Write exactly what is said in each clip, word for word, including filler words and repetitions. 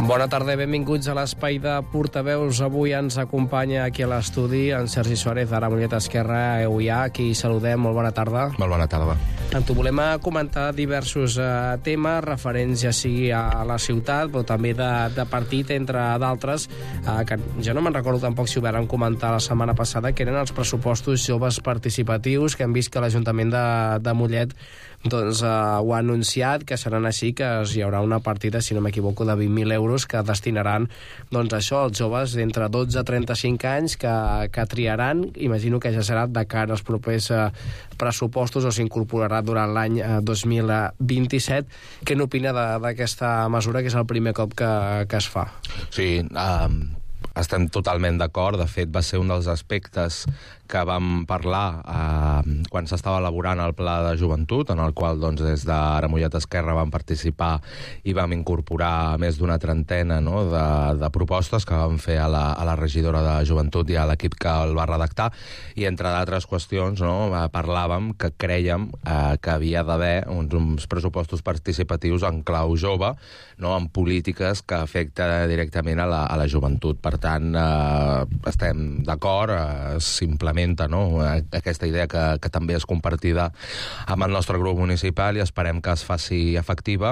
Bona tarda i benvinguts a l'espai de portaveus. Avui ens acompanya aquí a l'estudi en Sergi Suárez, d'Ara Mollet Esquerra, E U I A. Aquí saludem, molt bona tarda. Molt bona tarda. En tu volem comentar diversos eh, temes referents ja sigui a la ciutat, però també de, de partit, entre d'altres, eh, que jo no me'n recordo tampoc si ho vam comentar la setmana passada, que eren els pressupostos joves participatius, que hem vist que l'Ajuntament de, de Mollet doncs, eh, ho ha anunciat, que seran així, que hi haurà una partida, si no m'equivoco, de vint mil euros que destinaran doncs, això als joves d'entre dotze a trenta-cinc anys que, que triaran. Imagino que ja serà de cara als propers eh, pressupostos o s'incorporarà durant l'any eh, dos mil vint-i-set. Què n'opina d'aquesta mesura, que és el primer cop que, que es fa? Sí, um, estem totalment d'acord. De fet, va ser un dels aspectes que vam parlar eh, quan s'estava elaborant el Pla de Joventut, en el qual doncs, des d'Ara Mollet Esquerra vam participar i vam incorporar més d'una trentena no, de, de propostes que vam fer a la, a la regidora de Joventut i a l'equip que el va redactar, i entre d'altres qüestions no, parlàvem que crèiem eh, que havia d'haver uns, uns pressupostos participatius en clau jove, no, en polítiques que afecten directament a la, a la joventut. Per tant, eh, estem d'acord, eh, simplement no? Aquesta idea que, que també és compartida amb el nostre grup municipal, i esperem que es faci efectiva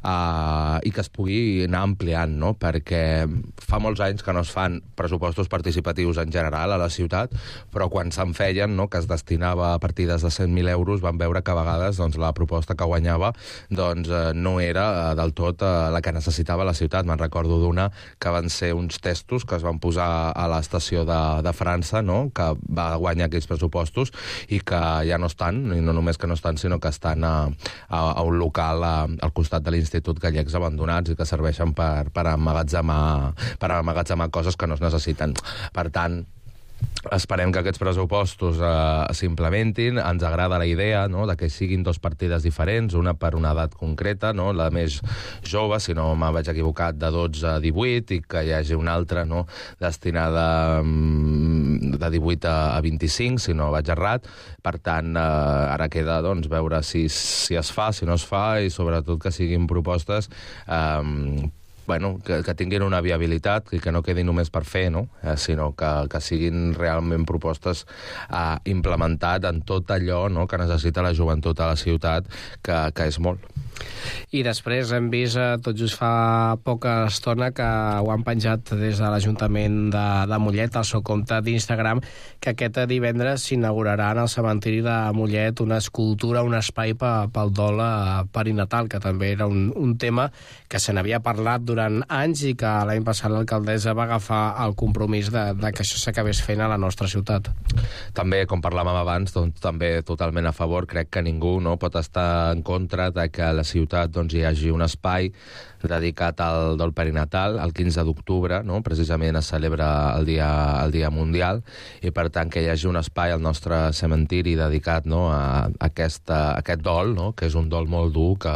uh, i que es pugui anar ampliant, no? Perquè fa molts anys que no es fan pressupostos participatius en general a la ciutat, però quan se'n feien, no? Que es destinava a partides de cent mil euros, vam veure que a vegades doncs, la proposta que guanyava doncs, uh, no era uh, del tot uh, la que necessitava la ciutat. Me'n recordo d'una que van ser uns testos que es van posar a l'estació de, de França, no? Que va guanyar aquells pressupostos i que ja no estan, i no només que no estan, sinó que estan a, a, a un local a, al costat de l'Institut Gallecs abandonats i que serveixen per, per, emmagatzemar, per emmagatzemar coses que no es necessiten. Per tant, esperem que aquests pressupostos eh, s'implementin. Ens agrada la idea no, de que siguin dos partides diferents, una per una edat concreta, no, la més jove, si no me vaig equivocat, de dotze a divuit, i que hi hagi una altra no, destinada de divuit a vint-i-cinc, si no vaig errat. Per tant, eh, ara queda doncs, veure si, si es fa, si no es fa, i sobretot que siguin propostes eh, Bueno, que, que tinguin una viabilitat i que no quedi només per fer, no? eh, sinó que, que siguin realment propostes eh, implementat en tot allò no? que necessita la joventut a la ciutat, que, que és molt. I després hem vist, eh, tot just fa poca estona, que ho han penjat des de l'Ajuntament de, de Mollet, al seu compte d'Instagram, que aquest divendres s'inaugurarà en el cementiri de Mollet una escultura, un espai pel dol perinatal, que també era un, un tema que se n'havia parlat durant anys i que l'any passat l'alcaldessa va agafar el compromís de, de que això s'acabés fent a la nostra ciutat. També, com parlàvem abans, doncs, també totalment a favor. Crec que ningú no, pot estar en contra de que a la ciutat doncs, hi hagi un espai dedicat al dol perinatal. El quinze d'octubre, no? Precisament es celebra el dia, el dia mundial, i per tant que hi hagi un espai al nostre cementiri dedicat no? a, a, aquesta, a aquest dol, no? Que és un dol molt dur, que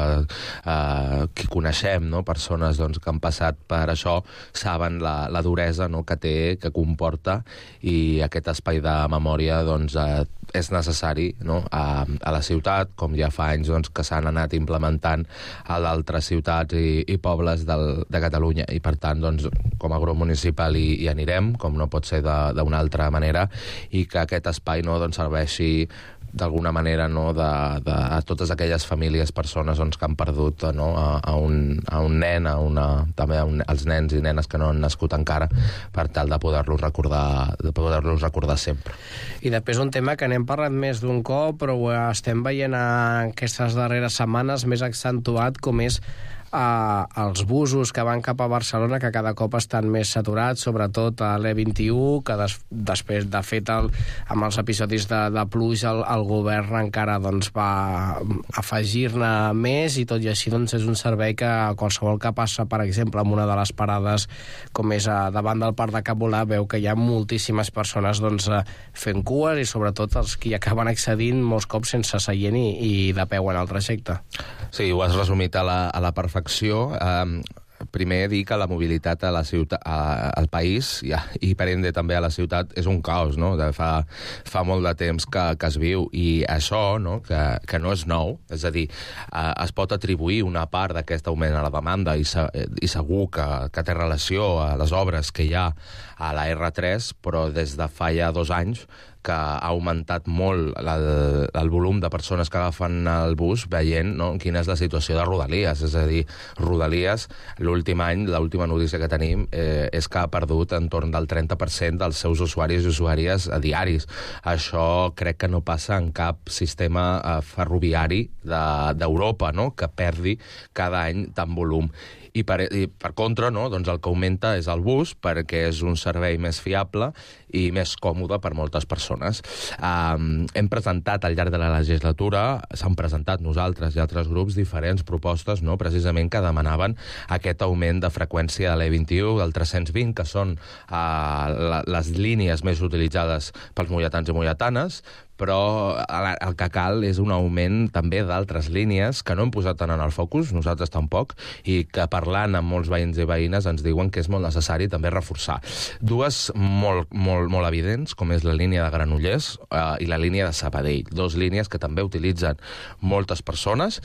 eh, qui coneixem, no? Persones doncs, que han passat per això, saben la, la duresa no? que té, que comporta, i aquest espai de memòria doncs, eh, és necessari no? a, a la ciutat, com ja fa anys doncs, que s'han anat implementant a d'altres ciutats i, i pobles del, de Catalunya, i per tant doncs, com a grup municipal hi, hi anirem, com no pot ser d'una altra manera, i que aquest espai no, doncs, serveixi d'alguna manera no, de, de, a totes aquelles famílies, persones doncs, que han perdut no, a, a, un, a un nen, a una, també a un, als nens i nenes que no han nascut encara, per tal de poder-los recordar, de poder-los recordar sempre. I després un tema que n'hem parlat més d'un cop, però ho estem veient en aquestes darreres setmanes més accentuat, com és Uh, els busos que van cap a Barcelona, que cada cop estan més saturats, sobretot a l'E vint-i-u, que des, després, de fet, el, amb els episodis de, de pluja, el, el govern encara doncs, va afegir-ne més, i tot i així doncs, és un servei que qualsevol que passa, per exemple, en una de les parades, com és a, davant del Parc de Can Volà, veu que hi ha moltíssimes persones doncs, fent cues, i sobretot els que hi acaben accedint molts cops sense seient i, i de peu en el trajecte. Sí, ho has resumit a la, a la perfecció. Eh, primer dir que la mobilitat a la ciutat, a, al país i, a, i per ende també a la ciutat és un caos, no? De fa, fa molt de temps que, que es viu, i això, no? Que, que no és nou, és a dir, eh, es pot atribuir una part d'aquest augment a la demanda, i, se, i segur que, que té relació a les obres que hi ha a la erre tres, però des de fa ja dos anys que ha augmentat molt el, el volum de persones que agafen el bus veient, no, quina és la situació de Rodalies. És a dir, Rodalies, l'últim any, l'última notícia que tenim eh, és que ha perdut entorn del trenta per cent dels seus usuaris i usuàries a diaris. Això crec que no passa en cap sistema eh, ferroviari d'Europa, de, no?, que perdi cada any tant volum. I per, i per contra, no, doncs el que augmenta és el bus, perquè és un servei més fiable i més còmode per moltes persones. Um, hem presentat al llarg de la legislatura, s'han presentat nosaltres i altres grups diferents propostes, no, precisament que demanaven aquest augment de freqüència de l'E vint un, del tres-cents vint, que són uh, la, les línies més utilitzades pels molletans i molletanes, però el que cal és un augment també d'altres línies que no hem posat tant en el focus, nosaltres tampoc, i que parlant amb molts veïns i veïnes ens diuen que és molt necessari també reforçar. Dues molt, molt, molt evidents, com és la línia de Granollers eh, i la línia de Sabadell, dos línies que també utilitzen moltes persones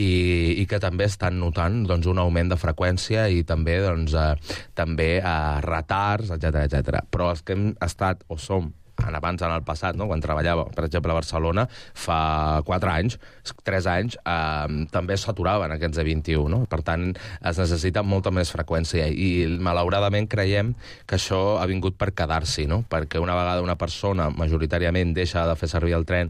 i, i que també estan notant, doncs, un augment de freqüència i també, doncs, eh, també eh, retards, etcètera, etcètera. Però els que hem estat o som en abans, en el passat, no?, quan treballava, per exemple, a Barcelona, fa quatre anys, tres anys, eh, també s'aturaven aquests E vint un, no? Per tant, es necessita molta més freqüència i, malauradament, creiem que això ha vingut per quedar-s'hi, no? Perquè una vegada una persona, majoritàriament, deixa de fer servir el tren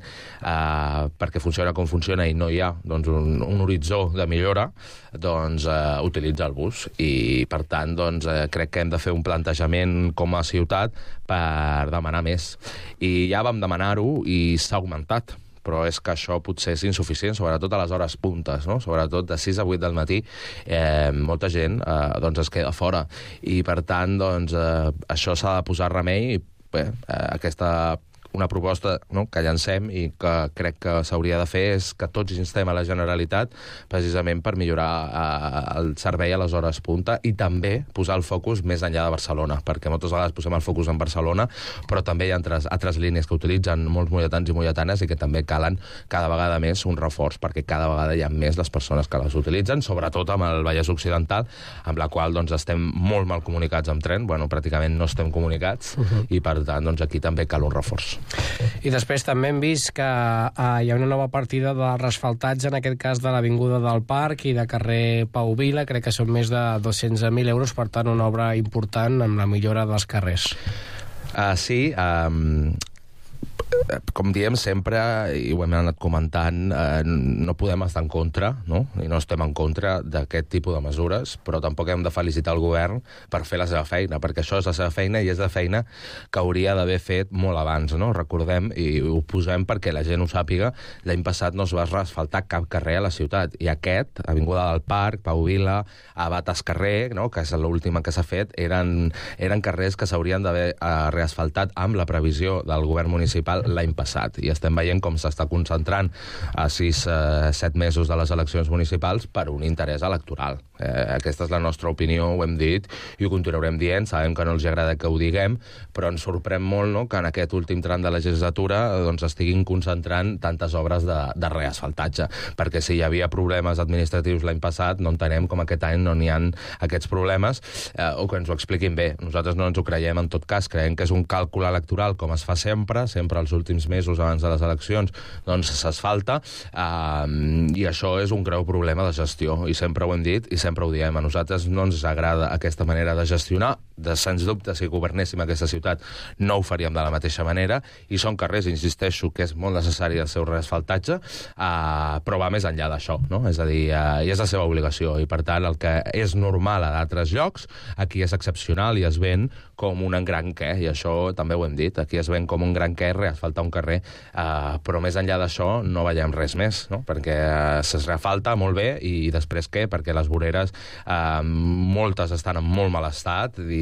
eh, perquè funciona com funciona i no hi ha, doncs, un, un horitzó de millora, doncs eh, utilitza el bus. I, per tant, doncs, eh, crec que hem de fer un plantejament com a ciutat per demanar més. I ja vam demanar-ho i s'ha augmentat, però és que això potser és insuficient, sobretot a les hores puntes, no? Sobretot de sis a vuit del matí, eh, molta gent eh, doncs es queda fora. I, per tant, doncs, eh, això s'ha de posar remei. I bé, eh, aquesta una proposta, no?, que llancem i que crec que s'hauria de fer és que tots instem a la Generalitat precisament per millorar eh, el servei a les hores punta i també posar el focus més enllà de Barcelona, perquè moltes vegades posem el focus en Barcelona, però també hi ha altres, altres línies que utilitzen molts molletans i molletanes i que també calen cada vegada més un reforç, perquè cada vegada hi ha més les persones que les utilitzen, sobretot amb el Vallès Occidental, amb la qual, doncs, estem molt mal comunicats amb tren, bueno, pràcticament no estem comunicats, uh-huh. I per tant, doncs, aquí també cal un reforç. I després també hem vist que eh, hi ha una nova partida de resfaltatge, en aquest cas de l'Avinguda del Parc i de carrer Pau Vila, crec que són més de dos-cents mil euros, per tant una obra important amb la millora dels carrers. Uh, sí, um, com diem sempre, i ho hem anat comentant, eh, no podem estar en contra, no? I no estem en contra d'aquest tipus de mesures, però tampoc hem de felicitar el govern per fer la seva feina, perquè això és la seva feina i és la feina que hauria d'haver fet molt abans, no? Recordem, i ho posem perquè la gent ho sàpiga, l'any passat no es va asfaltar cap carrer a la ciutat, i aquest, Avinguda del Parc, Pau Vila, Abat Escarrer, no?, que és l'última que s'ha fet, eren, eren carrers que s'haurien d'haver eh, reasfaltat amb la previsió del govern municipal l'any passat, i estem veient com s'està concentrant a sis a set mesos de les eleccions municipals per un interès electoral. Eh, aquesta és la nostra opinió, ho hem dit i ho continuarem dient, sabem que no els agrada que ho diguem, però ens sorprèn molt, no?, que en aquest últim tram de legislatura doncs, estiguin concentrant tantes obres de, de reasfaltatge, perquè si hi havia problemes administratius l'any passat, no entenem com aquest any no n'hi ha aquests problemes, eh, o que ens ho expliquin bé. Nosaltres no ens ho creiem en tot cas, creiem que és un càlcul electoral com es fa sempre, sempre els últims mesos abans de les eleccions, doncs s'asfalta, eh, i això és un greu problema de gestió, i sempre ho hem dit i sempre ho diem. A nosaltres no ens agrada aquesta manera de gestionar, de sens dubte, si governéssim aquesta ciutat no ho faríem de la mateixa manera, i són carrers, insisteixo, que és molt necessari el seu reasfaltatge, eh, però va més enllà d'això, no? És a dir, eh, i és la seva obligació, i per tant el que és normal a d'altres llocs, aquí és excepcional i es ven com un gran què, i això també ho hem dit, aquí es ven com un gran què reasfaltar un carrer, eh, però més enllà d'això no veiem res més, no? Perquè eh, es reasfalta molt bé i després què? Perquè les voreres eh, moltes estan en molt mal estat i no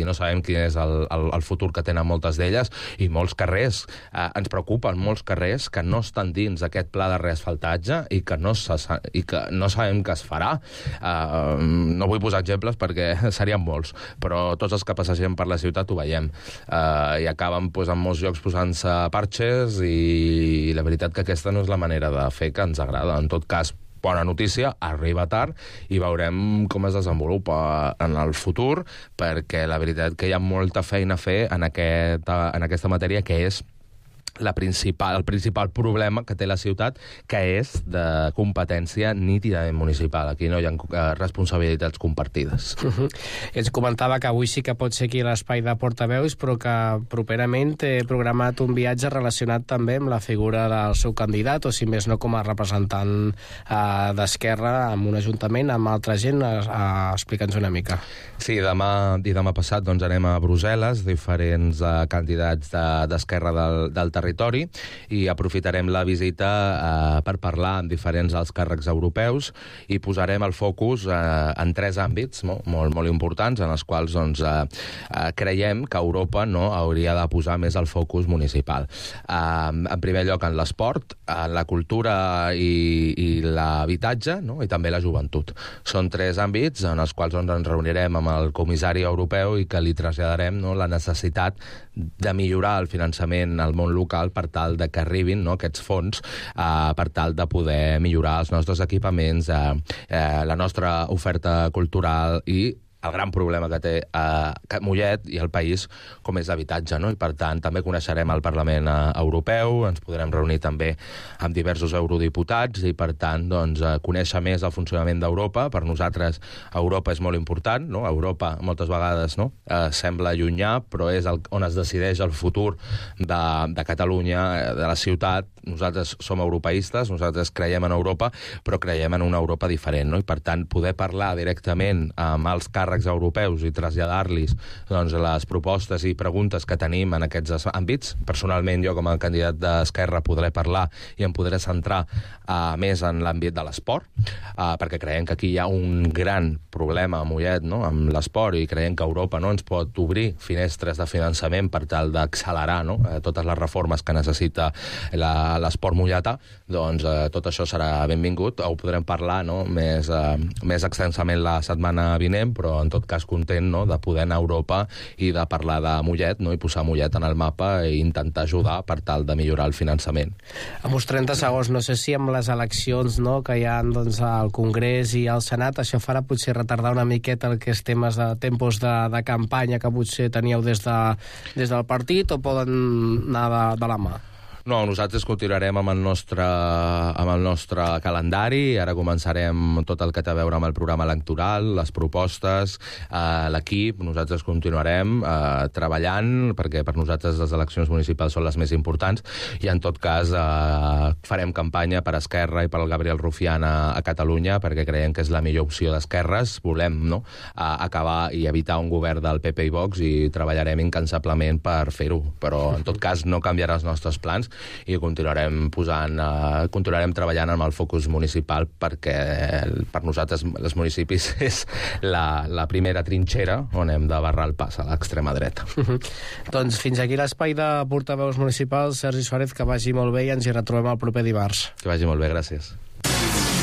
no sabem quin és el, el, el futur que tenen moltes d'elles, i molts carrers, eh, ens preocupen molts carrers que no estan dins aquest pla de reasfaltatge i que no, se, i que no sabem què es farà. Eh, no vull posar exemples perquè serien molts, però tots els que passegem per la ciutat ho veiem. Eh, I acaben pues, en molts llocs posant-se parxes, i la veritat que aquesta no és la manera de fer que ens agrada. En tot cas, bona notícia, arriba tard i veurem com es desenvolupa en el futur, perquè la veritat que hi ha molta feina a fer en, aquest, en aquesta matèria, que és la principal, el principal problema que té la ciutat, que és de competència nítidament municipal. Aquí no hi ha uh, responsabilitats compartides. Uh -huh. Ens comentava que avui sí que pot ser aquí l'espai de portaveus, però que properament té programat un viatge relacionat també amb la figura del seu candidat, o si més no com a representant uh, d'Esquerra en un ajuntament, amb altra gent. Uh, uh, Explica'ns una mica. Sí, demà i demà passat doncs, anem a Brussel·les, diferents uh, candidats d'Esquerra de, del, del territori, i aprofitarem la visita eh, per parlar amb diferents alts càrrecs europeus, i posarem el focus eh, en tres àmbits no? molt, molt importants, en els quals doncs, eh, eh, creiem que Europa no hauria de posar més el focus municipal. Eh, en primer lloc, en l'esport, en la cultura i, i l'habitatge, no? I també la joventut. Són tres àmbits en els quals doncs, ens reunirem amb el comissari europeu i que li traslladarem no? la necessitat de millorar el finançament al món local per tal de que arribin no, aquests fons eh, per tal de poder millorar els nostres equipaments, eh, eh, la nostra oferta cultural i el gran problema que té eh, Mollet i el país, com és l'habitatge, no? I per tant també coneixerem el Parlament eh, Europeu, ens podrem reunir també amb diversos eurodiputats i per tant doncs, eh, conèixer més el funcionament d'Europa. Per nosaltres Europa és molt important, no? Europa moltes vegades no? eh, sembla llunyà, però és el, on es decideix el futur de, de Catalunya, de la ciutat. Nosaltres som europeistes, nosaltres creiem en Europa, però creiem en una Europa diferent, no? I per tant poder parlar directament amb els càrrecs europeus i traslladar-los doncs, les propostes i preguntes que tenim en aquests àmbits. Personalment, jo com a candidat d'Esquerra podré parlar i em podré centrar uh, més en l'àmbit de l'esport, uh, perquè creiem que aquí hi ha un gran problema a Mollet no? amb l'esport, i creiem que Europa no ens pot obrir finestres de finançament per tal d'accelerar no? uh, totes les reformes que necessita l'esport molletà. Doncs uh, tot això serà benvingut. Ho podrem parlar no? més, uh, més extensament la setmana vinent, però en tot cas content no? de poder anar a Europa i de parlar de Mollet no? i posar Mollet en el mapa i intentar ajudar per tal de millorar el finançament. Amb uns trenta segons, no sé si amb les eleccions no? que hi ha doncs, al Congrés i al Senat, això farà potser retardar una miqueta el que és temes de tempos de, de campanya que potser teníeu des, de, des del partit, o poden anar de, de la mà? No, nosaltres continuarem amb el nostre, amb el nostre calendari. Ara començarem tot el que té a veure amb el programa electoral, les propostes, eh, l'equip. Nosaltres continuarem eh, treballant, perquè per nosaltres les eleccions municipals són les més importants, i en tot cas eh, farem campanya per Esquerra i per el Gabriel Rufián a, a Catalunya, perquè creiem que és la millor opció d'esquerres. Volem no, a, acabar i evitar un govern del P P i Vox, i treballarem incansablement per fer-ho. Però en tot cas no canviarà els nostres plans, i continuarem posant, uh, continuarem treballant amb el focus municipal, perquè per nosaltres els municipis és la, la primera trinxera on hem de barrar el pas a l'extrema dreta. Uh -huh. Doncs fins aquí l'espai de portaveus municipals. Sergi Suárez, que vagi molt bé i ens hi retrobem el proper dimarts. Que vagi molt bé, gràcies.